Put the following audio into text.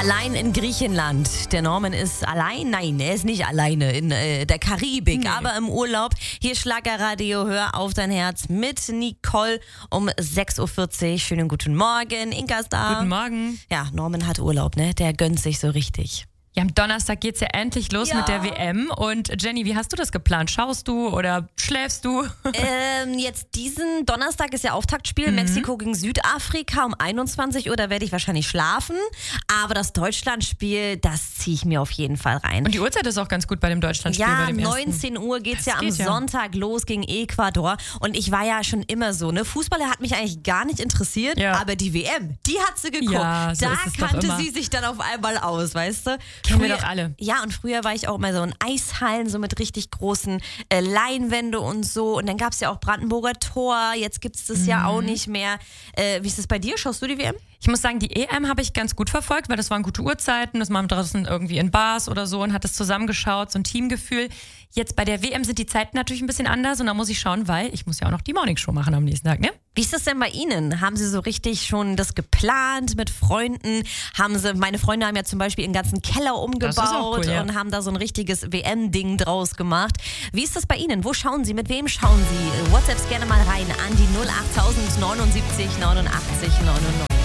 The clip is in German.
Allein in Griechenland. Der Norman ist allein? Nein, er ist nicht alleine in der Karibik, aber im Urlaub. Hier Schlagerradio, hör auf dein Herz mit Nicole um 6.40 Uhr. Schönen guten Morgen, Inka ist da. Guten Morgen. Ja, Norman hat Urlaub, ne? Der gönnt sich so richtig. Ja, am Donnerstag geht's ja endlich los mit der WM. Und Jenny, wie hast du das geplant? Schaust du oder schläfst du? Jetzt diesen Donnerstag ist ja Auftaktspiel. Mexiko gegen Südafrika um 21 Uhr. Da werde ich wahrscheinlich schlafen. Aber das Deutschlandspiel, das ziehe ich mir auf jeden Fall rein. Und die Uhrzeit ist auch ganz gut bei dem Deutschlandspiel. Ja, bei dem 19 Uhr geht's ja am Sonntag los gegen Ecuador. Und ich war ja schon immer so, ne? Fußballer hat mich eigentlich gar nicht interessiert. Ja. Aber die WM, die hat sie geguckt. Ja, so da ist es kannte sie sich dann auf einmal aus, weißt du? Kennen wir doch alle. Ja, und früher war ich auch immer so in Eishallen, so mit richtig großen Leinwände und so. Und dann gab es ja auch Brandenburger Tor. Jetzt gibt es das ja auch nicht mehr. Wie ist das bei dir? Schaust du die WM? Ich muss sagen, die EM habe ich ganz gut verfolgt, weil das waren gute Uhrzeiten. Das waren draußen irgendwie in Bars oder so und hat das zusammengeschaut, so ein Teamgefühl. Jetzt bei der WM sind die Zeiten natürlich ein bisschen anders und da muss ich schauen, weil ich muss ja auch noch die Morningshow machen am nächsten Tag, ne? Wie ist das denn bei Ihnen? Haben Sie so richtig schon das geplant mit Freunden? Meine Freunde haben ja zum Beispiel ihren ganzen Keller umgebaut und haben da so ein richtiges WM-Ding draus gemacht. Wie ist das bei Ihnen? Wo schauen Sie? Mit wem schauen Sie? WhatsApps gerne mal rein an die 08000 79 89 99.